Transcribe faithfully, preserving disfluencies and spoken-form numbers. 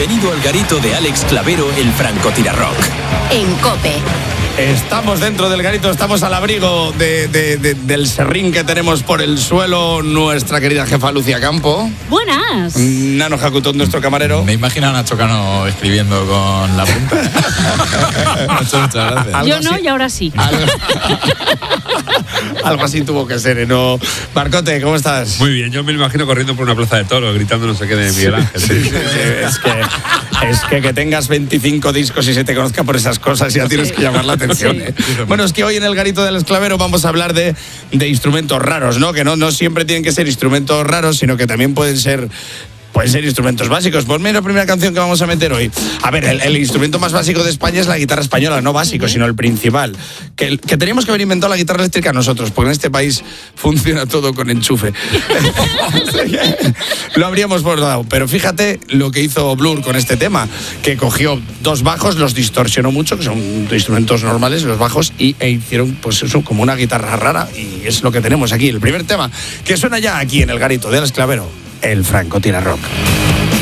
Bienvenido al garito de Alex Clavero, el francotirarrock. En COPE. Estamos dentro del garito, estamos al abrigo de, de, de, del serrín que tenemos por el suelo. Nuestra querida jefa Lucía Campo. Buenas. Nano Jacutón, nuestro camarero. Me imagino a Nacho Cano escribiendo con la punta. Muchas, muchas gracias. Yo no, y ahora sí. Algo, algo así tuvo que ser, ¿no? Marcote, ¿cómo estás? Muy bien, yo me lo imagino corriendo por una plaza de toros, gritando no sé qué de Miguel Ángel. Sí, sí, sí, sí. Es que, es que que tengas veinticinco discos y se te conozca por esas cosas, ya tienes que llamar la atención. ¿eh? Bueno, es que hoy en el garito del Esclavero vamos a hablar de, de instrumentos raros, ¿no? Que no, no siempre tienen que ser instrumentos raros, sino que también pueden ser... Pueden ser instrumentos básicos. Ponme la primera canción que vamos a meter hoy. A ver, el, el instrumento más básico de España es la guitarra española, no básico, sino el principal. Que, que teníamos que haber inventado la guitarra eléctrica nosotros, porque en este país funciona todo con enchufe. Lo habríamos bordado. Pero fíjate lo que hizo Blur con este tema, que cogió dos bajos, los distorsionó mucho, que son instrumentos normales, los bajos, y e hicieron pues eso como una guitarra rara, y es lo que tenemos aquí. El primer tema que suena ya aquí en el garito del Esclavero, el francotirarrock.